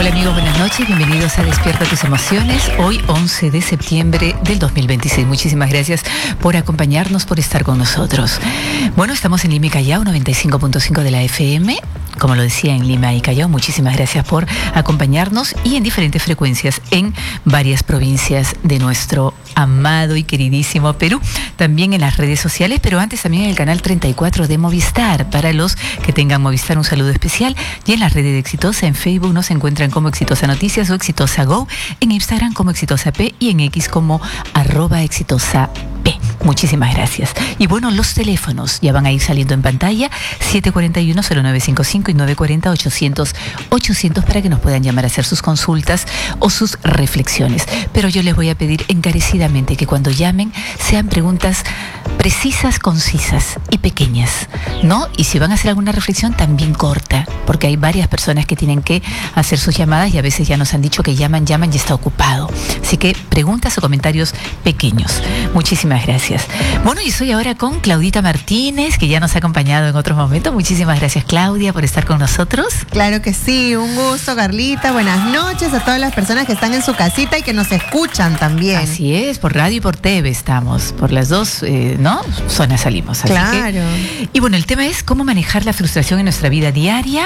Hola amigos, buenas noches, bienvenidos a Despierta tus emociones, hoy 11 de septiembre del 2026. Muchísimas gracias por acompañarnos, por estar con nosotros. Bueno, estamos en Lima y Callao, 95.5 de la FM, como lo decía, en Lima y Callao. Muchísimas gracias por acompañarnos y en diferentes frecuencias en varias provincias de nuestro amado y queridísimo Perú, también en las redes sociales, pero antes también en el canal 34 de Movistar. Para los que tengan Movistar, un saludo especial. Y en las redes de Exitosa, en Facebook nos encuentran como Exitosa Noticias o Exitosa Go, en Instagram como Exitosa P y en X como @Exitosa P. Muchísimas gracias. Y bueno, los teléfonos ya van a ir saliendo en pantalla, 741-0955 y 940-800-800 para que nos puedan llamar a hacer sus consultas o sus reflexiones. Pero yo les voy a pedir encarecidamente que cuando llamen sean preguntas precisas, concisas y pequeñas, ¿no? Y si van a hacer alguna reflexión, también corta, porque hay varias personas que tienen que hacer sus llamadas y a veces ya nos han dicho que llaman y está ocupado. Así que preguntas o comentarios pequeños. Muchísimas gracias. Bueno, y soy ahora con Claudita Martínez, que ya nos ha acompañado en otros momentos. Muchísimas gracias, Claudia, por estar con nosotros. Claro que sí, un gusto, Carlita. Buenas noches a todas las personas que están en su casita y que nos escuchan también. Así es, por radio y por TV estamos, por las dos, ¿no? Zonas salimos. Así claro. Y bueno, el tema es cómo manejar la frustración en nuestra vida diaria.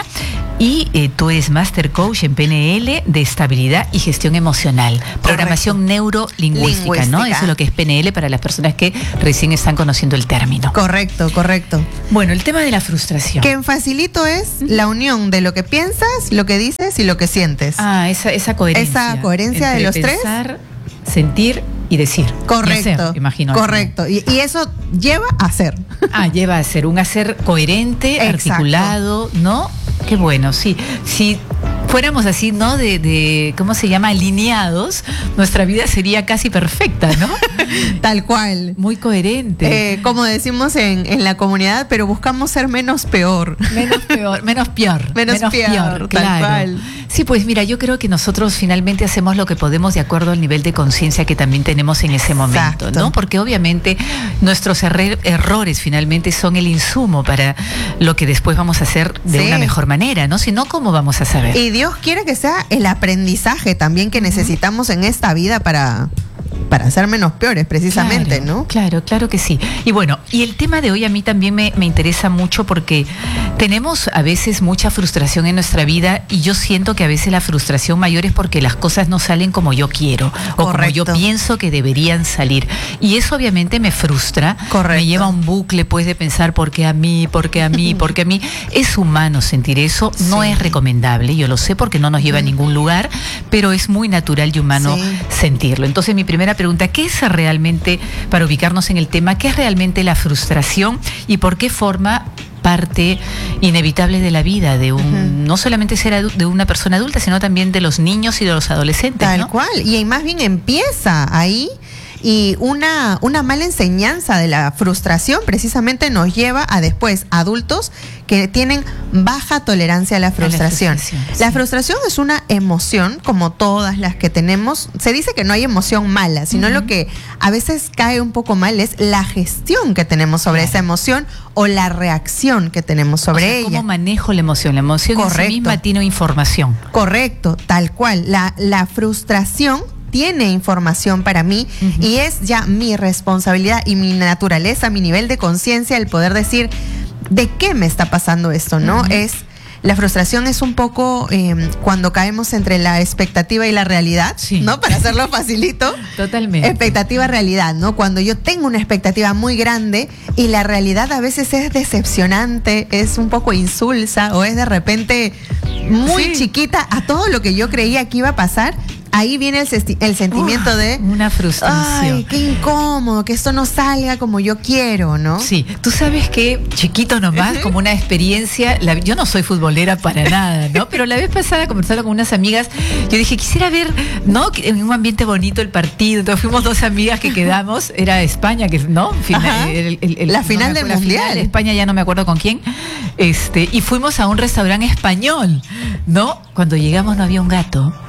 Y tú eres Master Coach en PNL de estabilidad y gestión emocional. Programación neurolingüística, ¿no? Eso es lo que es PNL para las personas que recién están conociendo el término. Correcto. Bueno, el tema de la frustración. Que en facilito es la unión de lo que piensas, lo que dices y lo que sientes. Ah, esa coherencia. Esa coherencia de los pensar, sentir y decir. Correcto. Y hacer, imagino. Correcto. Y eso lleva a hacer. Lleva a ser un hacer coherente, articulado, ¿no? Qué bueno, sí. Si fuéramos así, ¿no? De ¿cómo se llama? Alineados, nuestra vida sería casi perfecta, ¿no? Tal cual. Muy coherente. Como decimos en la comunidad, pero buscamos ser menos peor. Menos peor. Tal cual. Sí, pues mira, yo creo que nosotros finalmente hacemos lo que podemos de acuerdo al nivel de conciencia que también tenemos en ese momento, ¿no? Porque obviamente nuestros errores finalmente son el insumo para lo que después vamos a hacer de una mejor manera, ¿no? Si no, ¿cómo vamos a saber? Y Dios quiere que sea el aprendizaje también que necesitamos en esta vida para ser menos peores, precisamente, ¿no? Claro que sí. Y bueno, y el tema de hoy a mí también me interesa mucho porque tenemos a veces mucha frustración en nuestra vida y yo siento que a veces la frustración mayor es porque las cosas no salen como yo quiero o como yo pienso que deberían salir. Y eso obviamente me frustra. Correcto. Me lleva a un bucle, pues, de pensar ¿por qué a mí? Es humano sentir eso, no es recomendable, yo lo sé porque no nos lleva a ningún lugar, pero es muy natural y humano sentirlo. Entonces mi primera pregunta, ¿qué es realmente, para ubicarnos en el tema, qué es realmente la frustración y por qué forma parte inevitable de la vida de no solamente de una persona adulta, sino también de los niños y de los adolescentes? Tal cual, y más bien empieza ahí. Y una mala enseñanza de la frustración precisamente nos lleva a después adultos que tienen baja tolerancia a la frustración. La frustración es una emoción, como todas las que tenemos. Se dice que no hay emoción mala, sino lo que a veces cae un poco mal es la gestión que tenemos sobre esa emoción o la reacción que tenemos sobre ella. ¿Cómo manejo la emoción? La emoción en sí misma tiene información. Correcto, tal cual. La frustración tiene información para mí y es ya mi responsabilidad y mi naturaleza, mi nivel de conciencia, el poder decir de qué me está pasando esto, ¿no? La frustración es un poco cuando caemos entre la expectativa y la realidad, ¿no? Para hacerlo facilito. Totalmente. Expectativa-realidad, ¿no? Cuando yo tengo una expectativa muy grande y la realidad a veces es decepcionante, es un poco insulsa o es de repente muy chiquita a todo lo que yo creía que iba a pasar. Ahí viene el sentimiento de una frustración. Ay, qué incómodo, que esto no salga como yo quiero, ¿no? Sí, tú sabes que chiquito nomás, como una experiencia, yo no soy futbolera para nada, ¿no? Pero la vez pasada, conversando con unas amigas, yo dije, quisiera ver, ¿no? En un ambiente bonito el partido. Entonces fuimos dos amigas que quedamos, era España, que ¿no? La final del Mundial. España, ya no me acuerdo con quién. Y fuimos a un restaurante español, ¿no? Cuando llegamos no había un gato.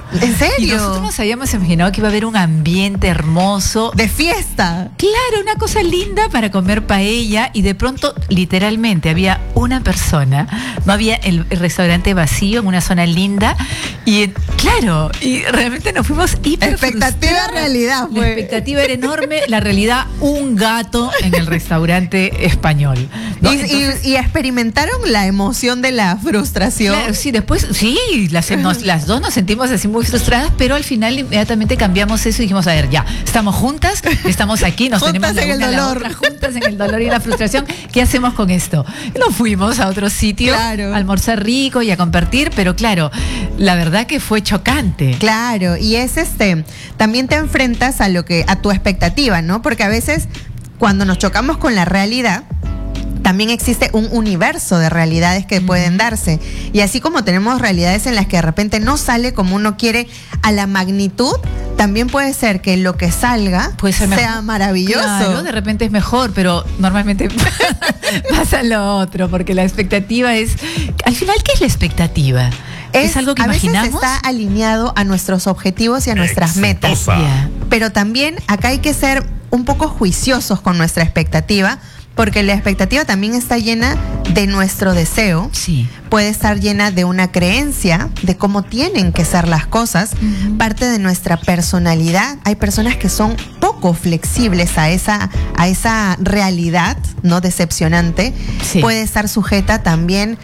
¿En serio? Y nosotros nos habíamos imaginado que iba a haber un ambiente hermoso. De fiesta. Claro, una cosa linda para comer paella y de pronto, literalmente, había una persona, no había el restaurante vacío en una zona linda y claro, y realmente nos fuimos hiper expectativa realidad. La expectativa era enorme, la realidad, un gato en el restaurante español. ¿No? Y experimentaron la emoción de la frustración. Claro, sí, después, sí, las dos nos sentimos así muy frustradas, pero al final inmediatamente cambiamos eso y dijimos, a ver, ya, estamos juntas, estamos aquí, nos juntas tenemos en el dolor. La otra, juntas en el dolor y la frustración. ¿Qué hacemos con esto? Nos fuimos a otro sitio, claro, a almorzar rico y a compartir, pero claro, la verdad que fue chocante. Claro, y es también te enfrentas a tu expectativa, ¿no? Porque a veces cuando nos chocamos con la realidad, también existe un universo de realidades que pueden darse. Y así como tenemos realidades en las que de repente no sale como uno quiere a la magnitud, también puede ser que lo que salga sea maravilloso. Claro, de repente es mejor, pero normalmente pasa lo otro, porque la expectativa es... Al final, ¿qué es la expectativa? ¿Es algo que imaginamos? A veces está alineado a nuestros objetivos y a nuestras metas. Yeah. Pero también acá hay que ser un poco juiciosos con nuestra expectativa, porque la expectativa también está llena de nuestro deseo. Sí. Puede estar llena de una creencia de cómo tienen que ser las cosas, parte de nuestra personalidad. Hay personas que son poco flexibles a esa realidad, ¿no? Decepcionante. Sí. Puede estar sujeta también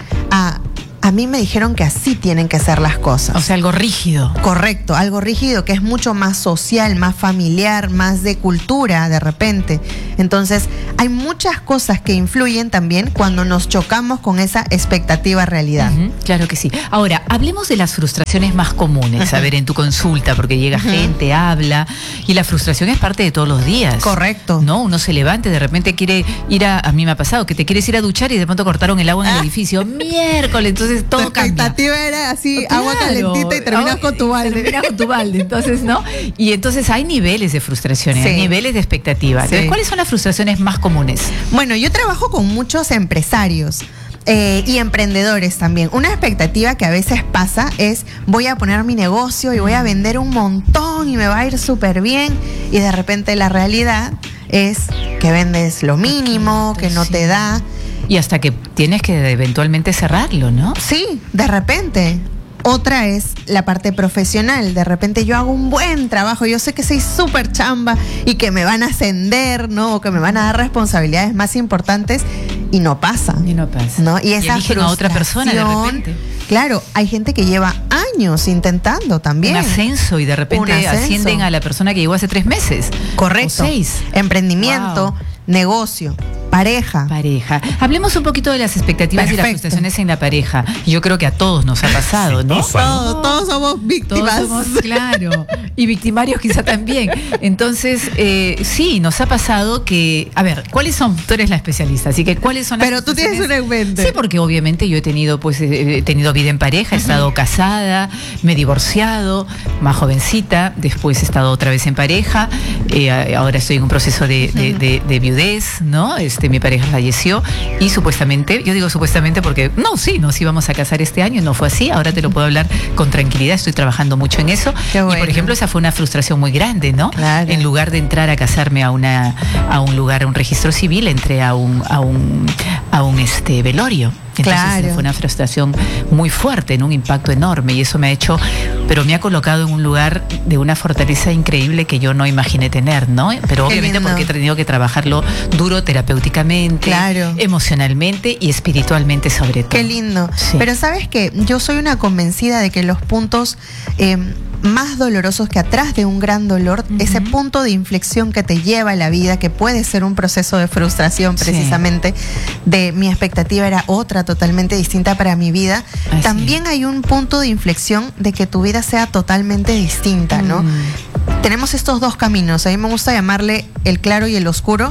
a mí me dijeron que así tienen que ser las cosas. O sea, algo rígido. Correcto, algo rígido que es mucho más social, más familiar, más de cultura de repente. Entonces, hay muchas cosas que influyen también cuando nos chocamos con esa expectativa realidad. Claro que sí. Ahora, hablemos de las frustraciones más comunes. A ver, en tu consulta, porque llega gente, habla, y la frustración es parte de todos los días. Correcto. ¿No? Uno se levanta y de repente quiere ir a mí me ha pasado, que te quieres ir a duchar y de pronto cortaron el agua en el edificio. Miércoles, entonces todo cambia. La expectativa era así, Claro, agua calentita y terminas con tu balde. Terminas con tu balde, entonces, ¿no? Y entonces hay niveles de frustraciones, hay niveles de expectativa. Sí. Entonces, ¿cuáles son las frustraciones más comunes? Bueno, yo trabajo con muchos empresarios. Y emprendedores también. Una expectativa que a veces pasa es: voy a poner mi negocio y voy a vender un montón y me va a ir súper bien, y de repente la realidad es que vendes lo mínimo, que no te da. Y hasta que tienes que eventualmente cerrarlo, ¿no? Sí, de repente. Otra es la parte profesional. De repente yo hago un buen trabajo, yo sé que soy súper chamba y que me van a ascender, ¿no? O que me van a dar responsabilidades más importantes, y no pasa. Y no pasa. ¿No? Y esa eligen a otra persona de repente. Claro, hay gente que lleva años intentando también. Un ascenso, y de repente ascienden a la persona que llegó hace 3 meses. Correcto. O 6. Emprendimiento, negocio, pareja. Hablemos un poquito de las expectativas y las frustraciones en la pareja. Yo creo que a todos nos ha pasado, ¿no? Todos somos víctimas. Todos somos, claro. Y victimarios quizá también. Entonces, sí, nos ha pasado que... A ver, ¿cuáles son? Tú eres la especialista, así que ¿cuáles son las Pero tú tienes una en mente. Sí, porque obviamente yo he tenido vida en pareja, he estado casada, me he divorciado, más jovencita, después he estado otra vez en pareja, ahora estoy en un proceso de viudez, ¿no? Mi pareja falleció y supuestamente, yo digo supuestamente porque nos íbamos a casar este año, no fue así. Ahora te lo puedo hablar con tranquilidad, estoy trabajando mucho en eso. Qué bueno. Y por ejemplo, esa fue una frustración muy grande, ¿no? Claro. En lugar de entrar a casarme a un registro civil, entré a un velorio. Entonces claro. Fue una frustración muy fuerte, en un impacto enorme, y eso me ha colocado en un lugar de una fortaleza increíble que yo no imaginé tener, ¿no? Pero obviamente porque he tenido que trabajarlo duro terapéuticamente, claro, emocionalmente y espiritualmente sobre todo. Qué lindo. Sí. Pero sabes que yo soy una convencida de que los puntos más dolorosos, que atrás de un gran dolor, ese punto de inflexión que te lleva a la vida, que puede ser un proceso de frustración precisamente, de mi expectativa era otra totalmente distinta para mi vida, también hay un punto de inflexión de que tu vida sea totalmente distinta, ¿no? Tenemos estos dos caminos, a mí me gusta llamarle el claro y el oscuro,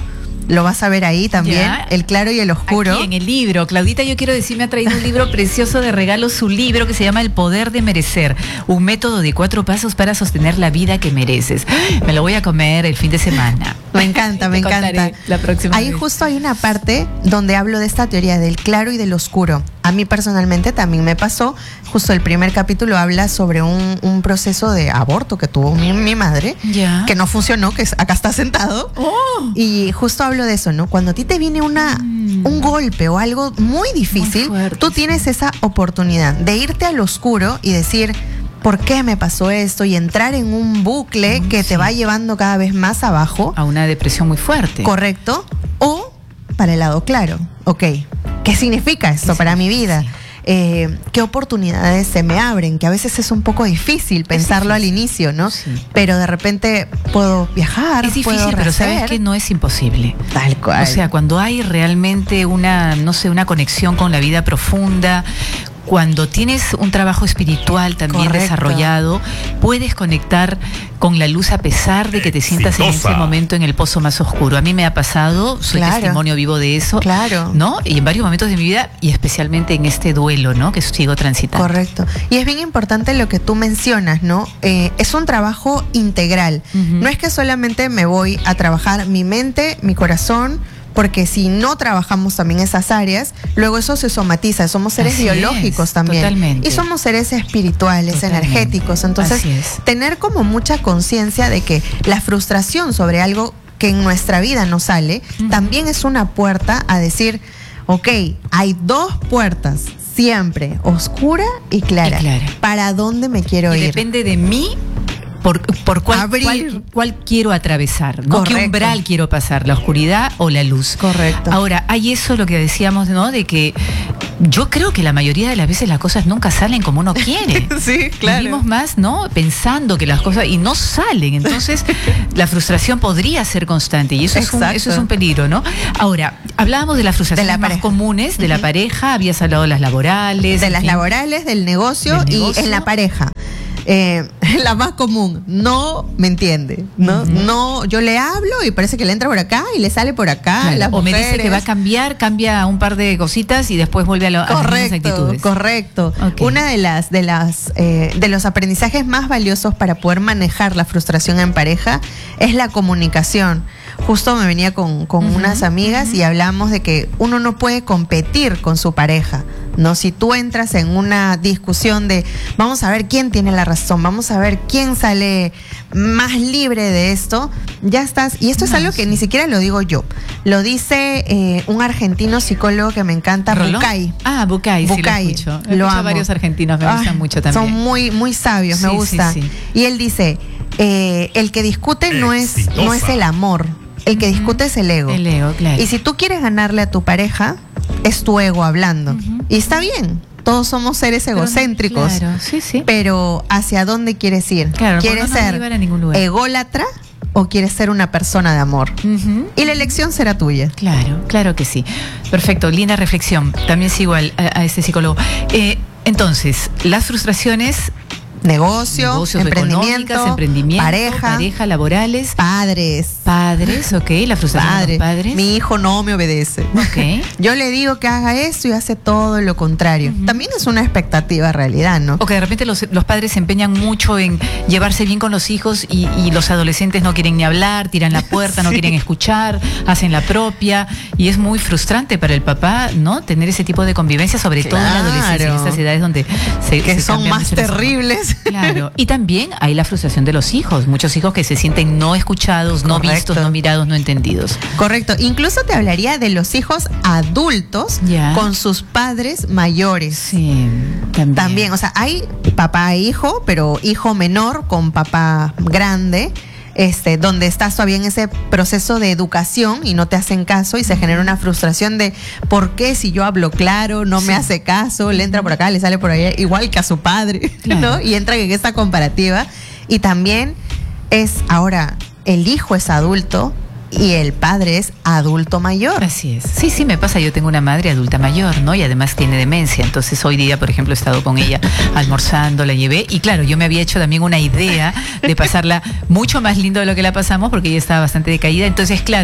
Lo vas a ver ahí también, Ya. el claro y el oscuro. Aquí en el libro. Claudita, yo quiero decir, me ha traído un libro precioso de regalo, su libro que se llama El Poder de Merecer, un método de 4 pasos para sostener la vida que mereces. Me lo voy a comer el fin de semana. Me encanta, me Te contaré encanta. la próxima Ahí vez. justo hay una parte donde hablo de esta teoría del claro y del oscuro. A mí personalmente también me pasó, justo el primer capítulo habla sobre un proceso de aborto que tuvo mi madre, Ya. que no funcionó, que acá está sentado. Oh. Y justo hablo de eso, ¿no? Cuando a ti te viene un golpe o algo muy difícil, Muy fuerte, tú sí. tienes esa oportunidad de irte al oscuro y decir, ¿por qué me pasó esto? Y entrar en un bucle que sí. te va llevando cada vez más abajo. A una depresión muy fuerte. Correcto. O para el lado claro. Ok, ¿qué significa esto para mi vida? Sí. ¿Qué oportunidades se me abren? Que a veces es un poco difícil pensarlo al inicio, ¿no? Sí. Pero de repente puedo viajar, Es puedo difícil, pero sabes rehacer. que no es imposible. Tal cual. O sea, cuando hay realmente una, no sé, una conexión con la vida profunda, cuando tienes un trabajo espiritual también Correcto. desarrollado, puedes conectar con la luz a pesar de que te sientas en ese momento en el pozo más oscuro. A mí me ha pasado, soy Claro. testimonio vivo de eso, Claro. ¿no? Y en varios momentos de mi vida, y especialmente en este duelo, ¿no? Que sigo transitando. Correcto. Y es bien importante lo que tú mencionas, ¿no? Es un trabajo integral. Ujú. No es que solamente me voy a trabajar mi mente, mi corazón, porque si no trabajamos también esas áreas, luego eso se somatiza. Somos seres Así biológicos es, también. totalmente. Y somos seres espirituales, Totalmente. energéticos. Entonces, Así es. tener como mucha conciencia de que la frustración sobre algo que en nuestra vida no sale, Ujú. también es una puerta a decir, ok, hay 2 puertas, siempre, oscura y clara. Y clara. ¿Para dónde me quiero Y ir? depende de mí por cuál, Abrir. cuál quiero atravesar, ¿no? ¿Qué Correcto. umbral quiero pasar? ¿La oscuridad o la luz? Correcto. Ahora, hay eso lo que decíamos, ¿no? De que yo creo que la mayoría de las veces las cosas nunca salen como uno quiere. Sí, Vivimos más, ¿no? Pensando que las cosas y no salen. Entonces, la frustración podría ser constante y eso es Exacto. un peligro, ¿no? Ahora, hablábamos de las frustraciones De la más pareja. comunes, de la pareja, habías hablado de las laborales. De en las fin. laborales, del negocio, Del y negocio. en la pareja. La más común, no me entiende, ¿no? Ujú. No, yo le hablo y parece que le entra por acá y le sale por acá. Claro, Las o me dice mujeres. que va a cambiar, cambia un par de cositas y después vuelve a las mismas Correcto, actitudes. correcto. Ok. Una de los aprendizajes más valiosos para poder manejar la frustración en pareja es la comunicación. Justo me venía con Ujú, unas amigas y hablamos de que uno no puede competir con su pareja, ¿no? Si tú entras en una discusión de vamos a ver quién tiene la razón, vamos a ver quién sale más libre de esto, ya estás. Y esto es No, algo que sí. ni siquiera lo digo yo, lo dice un argentino psicólogo que me encanta, ¿Rolón? Bucay. Ah, Bucay, sí Bucay, lo escucho. lo Escucho a amo. varios argentinos, me gustan Ay, mucho también. Son muy, muy sabios, me Sí, gusta. sí, sí. Y él dice, el que discute no es el amor, el que discute es el ego. El ego, claro. Y si tú quieres ganarle a tu pareja, es tu ego hablando. Ujú. Y está bien, todos somos seres Pero no, egocéntricos. Claro, sí, sí. Pero ¿hacia dónde quieres ir? Claro, ¿Quieres no nos ser llevan a ningún lugar. ególatra o quieres ser una persona de amor? Ujú. Y la elección será tuya. Claro, claro que sí. Perfecto, linda reflexión. También sigo a este psicólogo. Entonces, las frustraciones, Negocios, económicas, emprendimiento, pareja, laborales, padres, ok, la frustración de los padres. Mi hijo no me obedece. Ok. Yo le digo que haga esto y hace todo lo contrario. Ujú. También es una expectativa realidad, ¿no? O que de repente los padres se empeñan mucho en llevarse bien con los hijos y los adolescentes no quieren ni hablar, tiran la puerta, no Sí. quieren escuchar, hacen la propia. Y es muy frustrante para el papá, ¿no? Tener ese tipo de convivencia, sobre todo en la adolescencia, en Claro. estas edades donde Que se son cambian más mucho las- terribles. Claro, y también hay la frustración de los hijos, muchos hijos que se sienten no escuchados, no Correcto. vistos, no mirados, no entendidos. Correcto. Incluso te hablaría de los hijos adultos Ya. con sus padres mayores. Sí, también. También, o sea, hay papá e hijo, pero hijo menor con papá grande, donde estás todavía en ese proceso de educación y no te hacen caso y se genera una frustración de ¿por qué si yo hablo claro no me Sí. hace caso? Le entra por acá, le sale por allá, igual que a su padre, Claro. ¿no? Y entran en esta comparativa. Y también ahora, el hijo es adulto y el padre es adulto mayor. Así es. Sí, sí, me pasa. Yo tengo una madre adulta mayor, ¿no? Y además tiene demencia. Entonces hoy día, por ejemplo, he estado con ella almorzando, la llevé. Y claro, yo me había hecho también una idea de pasarla mucho más lindo de lo que la pasamos porque ella estaba bastante decaída. Entonces, claro,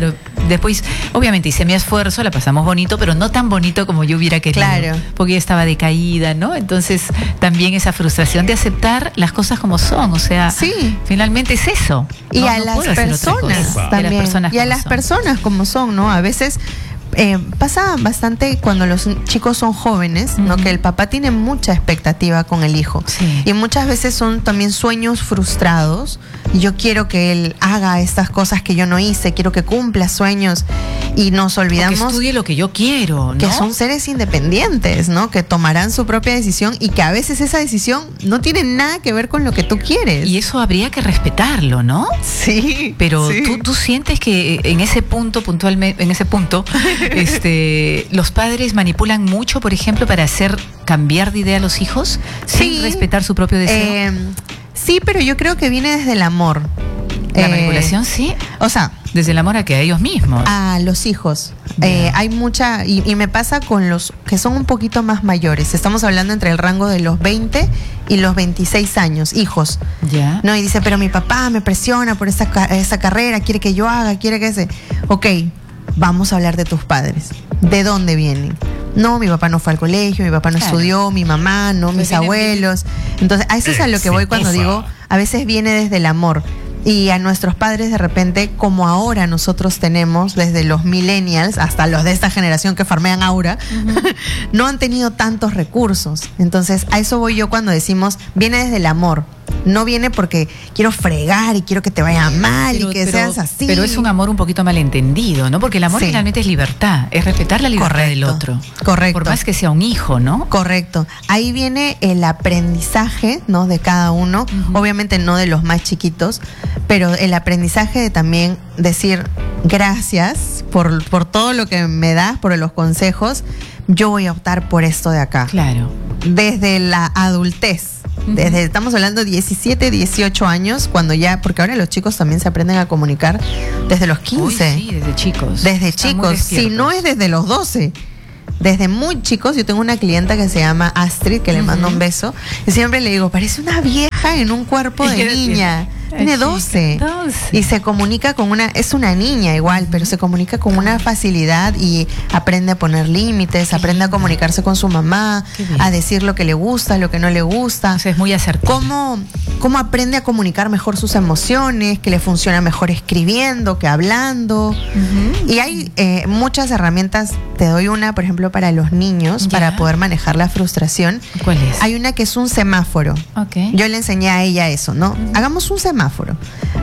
después, obviamente, hice mi esfuerzo, la pasamos bonito, pero no tan bonito como yo hubiera querido. Claro. Porque ella estaba decaída, ¿no? Entonces, también esa frustración de aceptar las cosas como son, o sea, sí, finalmente es eso. Y a las personas también. Y a las personas como son, ¿no? A veces pasa bastante cuando los chicos son jóvenes, ¿no? Que el papá tiene mucha expectativa con el hijo. Sí. Y muchas veces son también sueños frustrados. Y yo quiero que él haga estas cosas que yo no hice, quiero que cumpla sueños. Y nos olvidamos que estudie lo que yo quiero, ¿no? Que son seres independientes, ¿no? Que tomarán su propia decisión y que a veces esa decisión no tiene nada que ver con lo que tú quieres. Y eso habría que respetarlo, ¿no? Sí. Pero sí. ¿tú sientes que en ese punto, puntualmente, en ese punto, los padres manipulan mucho, por ejemplo, para hacer cambiar de idea a los hijos sin respetar su propio deseo? Sí, pero yo creo que viene desde el amor. La manipulación, sí. O sea, desde el amor a que a ellos mismos. A los hijos. Hay mucha, y me pasa con los que son un poquito más mayores. Estamos hablando entre el rango de los 20 y los 26 años, hijos. Ya. No, y dice, pero mi papá me presiona por esa carrera, quiere que yo haga, quiere que se. Ok, vamos a hablar de tus padres. ¿De dónde vienen? No, mi papá no fue al colegio, mi papá no estudió, mi mamá, no, mis abuelos. Entonces, a eso es a lo que voy cuando digo, a veces viene desde el amor. Y a nuestros padres de repente, como ahora nosotros tenemos, desde los millennials hasta los de esta generación que farmean ahora, no han tenido tantos recursos. Entonces, a eso voy yo cuando decimos, viene desde el amor. No viene porque quiero fregar y quiero que te vaya mal y que seas así. Pero es un amor un poquito malentendido, ¿no? Porque el amor finalmente es libertad, es respetar la libertad del otro. Correcto. Por más que sea un hijo, ¿no? Correcto. Ahí viene el aprendizaje, ¿no? De cada uno. Obviamente no de los más chiquitos, pero el aprendizaje de también decir gracias por todo lo que me das, por los consejos. Yo voy a optar por esto de acá. Claro. Desde la adultez. Estamos hablando de 17, 18 años, cuando ya, porque ahora los chicos también se aprenden a comunicar desde los 15. Uy, sí, desde chicos. Desde chicos, si no es desde los 12. Desde muy chicos, yo tengo una clienta que se llama Astrid, que le mando un beso, y siempre le digo, parece una vieja en un cuerpo de niña. Tiene 12. Y se comunica con es una niña igual, pero se comunica con una facilidad y aprende a poner límites, aprende a comunicarse con su mamá, a decir lo que le gusta, lo que no le gusta. O sea, es muy acertado. Cómo aprende a comunicar mejor sus emociones, que le funciona mejor escribiendo que hablando. Y hay muchas herramientas. Te doy una, por ejemplo, para los niños, para poder manejar la frustración. ¿Cuál es? Hay una que es un semáforo. Okay. Yo le enseñé a ella eso, ¿no? Hagamos un semáforo.